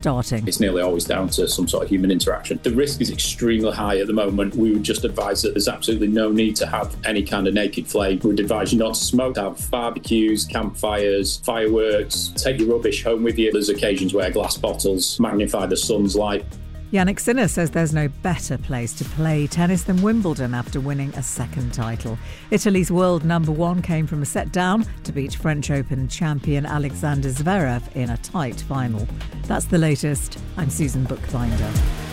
starting. It's nearly always down to some sort of human interaction. The risk is extremely high at the moment. We would just advise that there's absolutely no need to have any kind of naked flame. We would advise you not to smoke, to have barbecues, campfires, fireworks. Take your rubbish home with you. There's occasions where glass bottles magnify the sun's light. Jannik Sinner says there's no better place to play tennis than Wimbledon after winning a second title. Italy's world number one came from a set down to beat French Open champion Alexander Zverev in a tight final. That's the latest. I'm Susan Bookbinder.